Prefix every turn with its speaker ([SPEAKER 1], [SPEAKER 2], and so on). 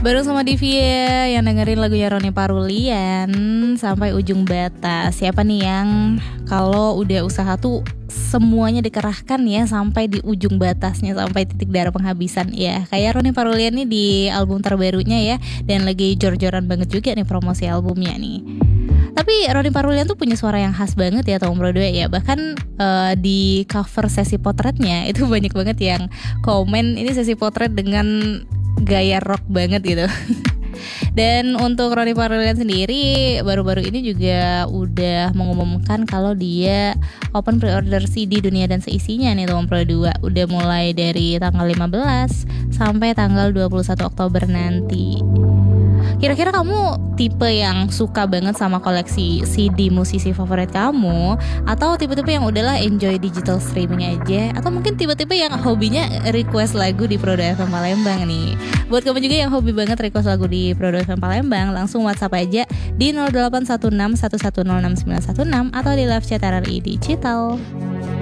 [SPEAKER 1] Baru sama Divya yang dengerin lagunya Roni Parulian sampai ujung batas. Siapa nih yang kalau udah usaha tuh semuanya dikerahkan ya sampai di ujung batasnya, sampai titik darah penghabisan ya. Kayak Roni Parulian nih di album terbarunya ya, dan lagi jor-joran banget juga nih promosi albumnya nih. Tapi Roni Parulian tuh punya suara yang khas banget ya Tom Brodwe ya. Bahkan di cover sesi potretnya itu banyak banget yang komen ini sesi potret dengan gaya rock banget gitu. Dan untuk Roni Parulian sendiri baru-baru ini juga udah mengumumkan kalau dia open pre-order CD Dunia dan Seisinya nih Tom Brodwe. Udah mulai dari tanggal 15 sampai tanggal 21 Oktober nanti. Kira-kira kamu tipe yang suka banget sama koleksi CD musisi favorit kamu, atau tipe-tipe yang udahlah enjoy digital streaming aja, atau mungkin tipe-tipe yang hobinya request lagu di Prodo FM Palembang nih. Buat kamu juga yang hobi banget request lagu di Prodo FM Palembang, langsung WhatsApp aja di 0816 1106 916 atau di live chat RRI Digital.